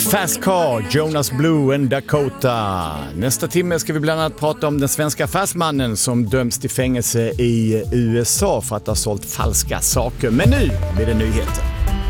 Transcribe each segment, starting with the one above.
Fast Car, Jonas Blue and Dakota. Nästa timme ska vi bland annat prata om den svenska affärsmannen som döms till fängelse i USA för att ha sålt falska saker. Men nu blir det nyheter.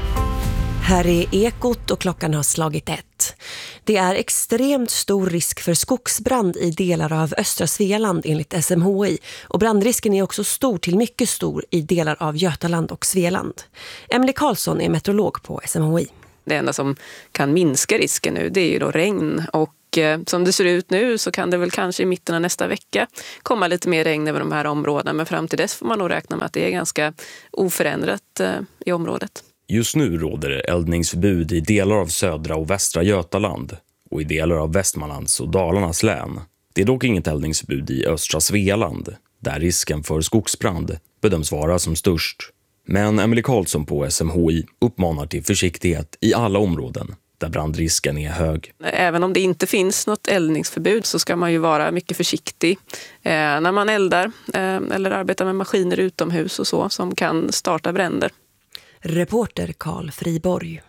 Här är Ekot och klockan har slagit 1. Det är extremt stor risk för skogsbrand i delar av östra Svealand enligt SMHI. Och brandrisken är också stor till mycket stor i delar av Götaland och Svealand. Emily Karlsson är meteorolog på SMHI. Det enda som kan minska risken nu, det är ju då regn, och som det ser ut nu så kan det väl kanske i mitten av nästa vecka komma lite mer regn över de här områdena, men fram till dess får man nog räkna med att det är ganska oförändrat i området. Just nu råder det eldningsförbud i delar av södra och västra Götaland och i delar av Västmanlands och Dalarnas län. Det är dock inget eldningsförbud i östra Svealand, där risken för skogsbrand bedöms vara som störst. Men Emily Karlsson på SMHI uppmanar till försiktighet i alla områden där brandrisken är hög. Även om det inte finns något eldningsförbud så ska man ju vara mycket försiktig när man eldar eller arbetar med maskiner utomhus och så som kan starta bränder. Reporter Carl Friborg.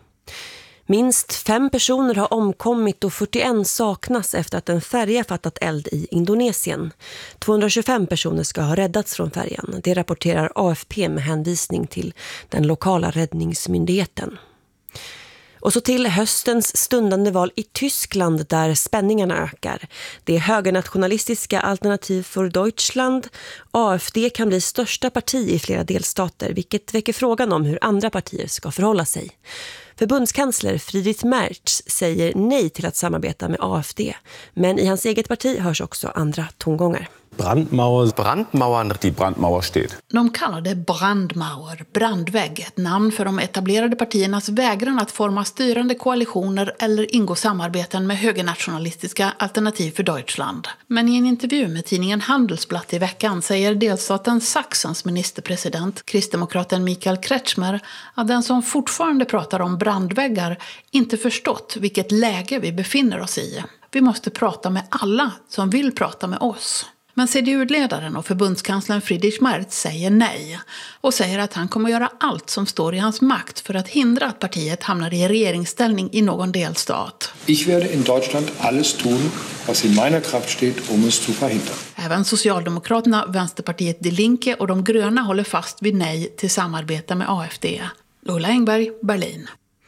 Minst 5 personer har omkommit och 41 saknas efter att en färja fattat eld i Indonesien. 225 personer ska ha räddats från färjan. Det rapporterar AFP med hänvisning till den lokala räddningsmyndigheten. Och så till höstens stundande val i Tyskland där spänningarna ökar. Det högernationalistiska Alternativ för Deutschland, AfD, kan bli största parti i flera delstater, vilket väcker frågan om hur andra partier ska förhålla sig. Förbundskansler Friedrich Merz säger nej till att samarbeta med AfD, men i hans eget parti hörs också andra tongångar. Brandmauern, die Brandmauer steht. De kallade Brandmauer, brandvägg, ett namn för de etablerade partiernas vägran att forma styrande koalitioner eller ingå samarbeten med högernationalistiska Alternativ för Deutschland. Men i en intervju med tidningen Handelsblatt i veckan säger delstaten Sachsens ministerpresident, kristdemokraten Michael Kretschmer, att den som fortfarande pratar om brandväggar inte förstått vilket läge vi befinner oss i. Vi måste prata med alla som vill prata med oss. Men CDU-ledaren och förbundskanslern Friedrich Merz säger nej och säger att han kommer att göra allt som står i hans makt för att hindra att partiet hamnar i regeringsställning i någon delstat. Ich werde in Deutschland alles tun, was in meiner Kraft steht, es zu verhindern. Även Socialdemokraterna, Vänsterpartiet Die Linke och de gröna håller fast vid nej till samarbete med AfD. Ulla Engberg, Berlin.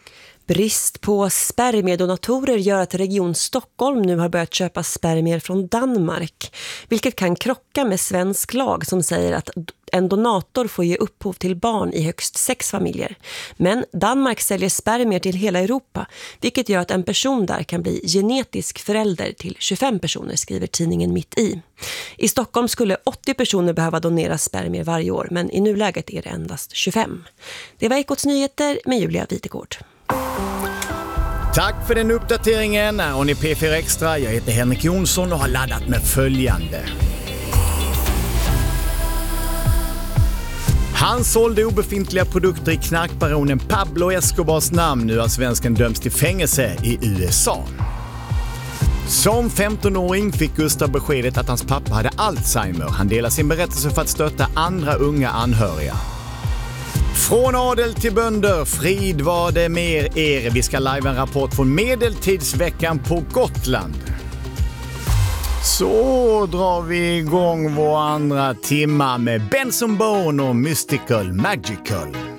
Brist på spermiedonatorer gör att Region Stockholm nu har börjat köpa spermier från Danmark, vilket kan krocka med svensk lag som säger att en donator får ge upphov till barn i högst 6 familjer. Men Danmark säljer spermier till hela Europa, vilket gör att en person där kan bli genetisk förälder till 25 personer, skriver tidningen Mitt i. I Stockholm skulle 80 personer behöva donera spermier varje år, men i nuläget är det endast 25. Det var Ekots nyheter med Julia Witekort. Tack för den uppdateringen. Och ni P4 Extra, jag heter Henrik Jonsson och har laddat med följande. Han sålde obefintliga produkter i knarkbaronen Pablo Escobars namn. Nu har svensken dömts till fängelse i USA. Som 15-åring fick Gustav beskedet att hans pappa hade Alzheimer. Han delar sin berättelse för att stötta andra unga anhöriga. Från adel till bönder, frid var det mer er. Vi ska live en rapport från medeltidsveckan på Gotland. Så drar vi igång vår andra timma med Benson Boone och Mystical Magical.